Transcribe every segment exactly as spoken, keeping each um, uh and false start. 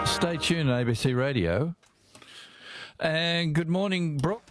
Stay tuned on A B C Radio. And good morning, Brooke.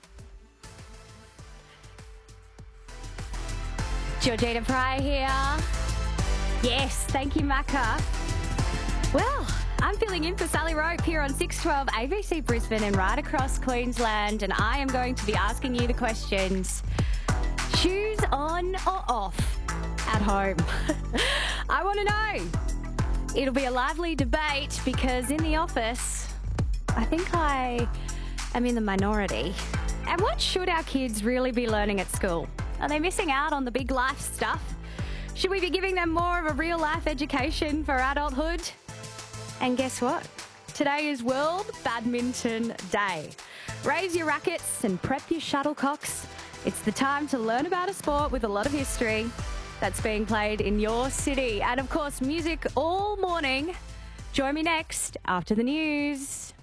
Georgina Pryor here. Yes, thank you, Macca. Well, I'm filling in for Sally Rope here on six twelve A B C Brisbane and right across Queensland, and I am going to be asking you the questions. Shoes on or off at home? I want to know. It'll be a lively debate because in the office, I think I am in the minority. And what should our kids really be learning at school? Are they missing out on the big life stuff? Should we be giving them more of a real life education for adulthood? And guess what? Today is World Badminton Day. Raise your rackets and prep your shuttlecocks. It's the time to learn about a sport with a lot of history that's being played in your city. And of course, music all morning. Join me next after the news.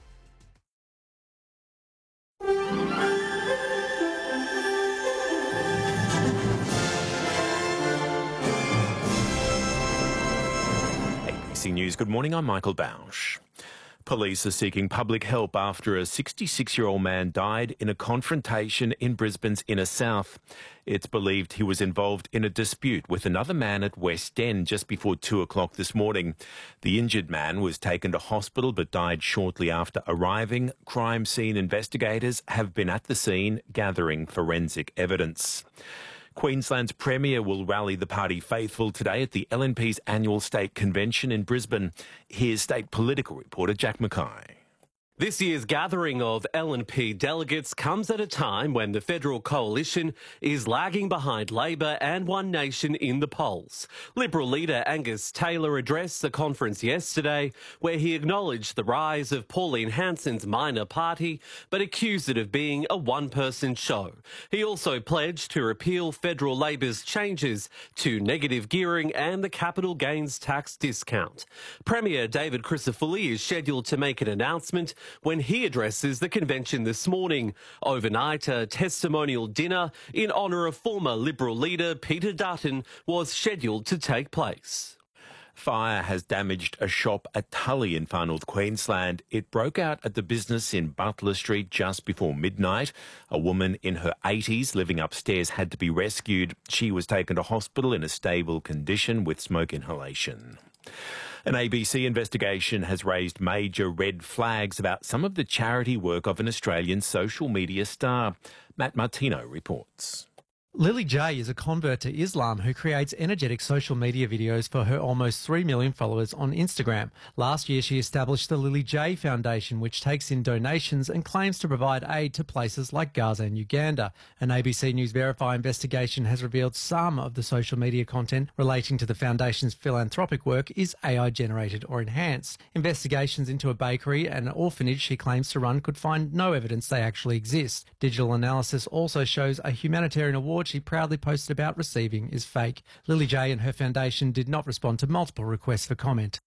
A B C News, good morning, I'm Michael Bausch. Police are seeking public help after a sixty-six-year-old man died in a confrontation in Brisbane's inner south. It's believed he was involved in a dispute with another man at West End just before two o'clock this morning. The injured man was taken to hospital but died shortly after arriving. Crime scene investigators have been at the scene gathering forensic evidence. Queensland's Premier will rally the party faithful today at the L N P's annual state convention in Brisbane. Here's state political reporter Jack Mackay. This year's gathering of L N P delegates comes at a time when the federal coalition is lagging behind Labor and One Nation in the polls. Liberal leader Angus Taylor addressed the conference yesterday where he acknowledged the rise of Pauline Hanson's minor party but accused it of being a one-person show. He also pledged to repeal federal Labor's changes to negative gearing and the capital gains tax discount. Premier David Crisafulli is scheduled to make an announcement when he addresses the convention this morning. Overnight, a testimonial dinner in honour of former Liberal leader Peter Dutton was scheduled to take place. Fire has damaged a shop at Tully in far north Queensland. It broke out at the business in Butler Street just before midnight. A woman in her eighties living upstairs had to be rescued. She was taken to hospital in a stable condition with smoke inhalation. An A B C investigation has raised major red flags about some of the charity work of an Australian social media star. Matt Martino reports. Lily J is a convert to Islam who creates energetic social media videos for her almost three million followers on Instagram. Last year, she established the Lily J Foundation, which takes in donations and claims to provide aid to places like Gaza and Uganda. An A B C News Verify investigation has revealed some of the social media content relating to the foundation's philanthropic work is A I-generated or enhanced. Investigations into a bakery and an orphanage she claims to run could find no evidence they actually exist. Digital analysis also shows a humanitarian award she proudly posted about receiving is fake. Lily J and her foundation did not respond to multiple requests for comment.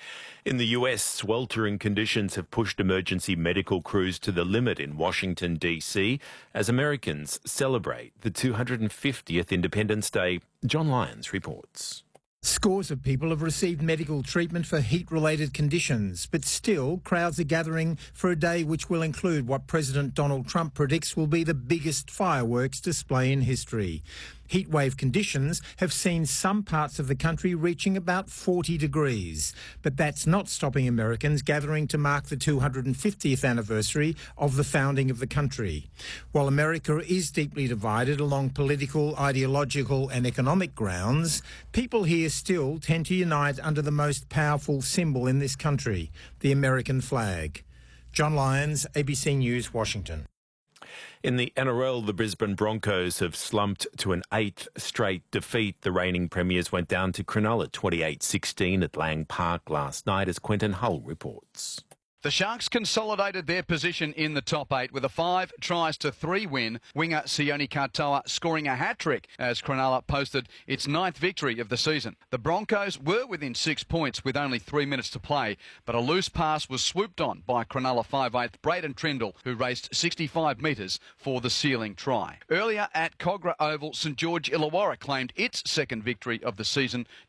In the U S, sweltering conditions have pushed emergency medical crews to the limit in Washington, D C as Americans celebrate the two hundred fiftieth Independence Day. John Lyons reports. Scores of people have received medical treatment for heat-related conditions, but still crowds are gathering for a day which will include what President Donald Trump predicts will be the biggest fireworks display in history. Heatwave conditions have seen some parts of the country reaching about forty degrees, but that's not stopping Americans gathering to mark the two hundred fiftieth anniversary of the founding of the country. While America is deeply divided along political, ideological and economic grounds, people here still tend to unite under the most powerful symbol in this country, the American flag. John Lyons, A B C News, Washington. In the N R L, the Brisbane Broncos have slumped to an eighth straight defeat. The reigning premiers went down to Cronulla twenty-eight sixteen at Lang Park last night, as Quentin Hull reports. The Sharks consolidated their position in the top eight with a five tries to three win. Winger Sione Katoa scoring a hat-trick as Cronulla posted its ninth victory of the season. The Broncos were within six points with only three minutes to play, but a loose pass was swooped on by Cronulla five eighth Braden Trindle, who raced sixty-five metres for the sealing try. Earlier at Kogarah Oval, St George Illawarra claimed its second victory of the season,